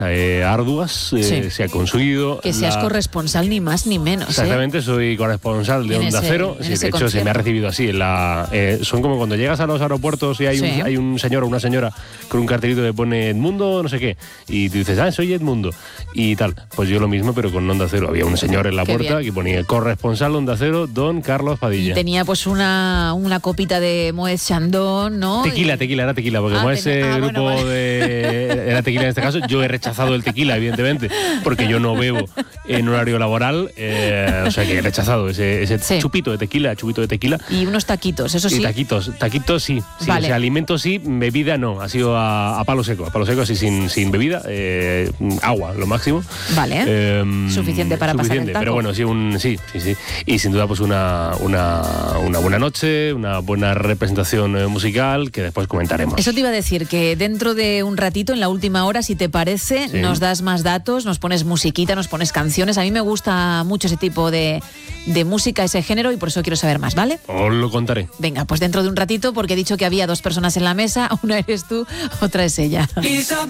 arduas, se ha conseguido. Que seas corresponsal ni más ni menos. Exactamente, soy corresponsal de Onda Cero. Sí, de hecho, se me ha recibido así. Son como cuando llegas a los aeropuertos y hay un señor o una señora con un cartelito que pone Edmundo, no sé qué, y tú dices, soy Edmundo, y tal. Pues yo lo mismo, pero con Onda Cero. Había un señor en la puerta que ponía corresponsal Onda Cero, don Carlos Padilla. Y tenía pues una copita de Moet Chandon, ¿no? Tequila, era tequila, porque como ese grupo era tequila en este caso. Yo he rechazado el tequila, evidentemente, porque yo no bebo en horario laboral, o sea que he rechazado ese chupito de tequila. Y unos taquitos, eso sí. Y taquitos sí. Vale. O sea, alimentos sí, bebida no. Ha sido a palo seco así sin bebida, agua, lo máximo. Vale. Suficiente para pasar el taco. Pero bueno, sí. Y sin duda, pues una buena noche, una buena representación musical que después comentaremos. Eso te iba a decir, que dentro de un ratito, en la última hora, si te parece, nos das más datos, nos pones musiquita, nos pones canciones. A mí me gusta mucho ese tipo de música, ese género, y por eso quiero saber más, ¿vale? Os lo contaré. Venga, pues dentro de un ratito, porque he dicho que había 2 personas en la mesa, una eres tú, otra es ella.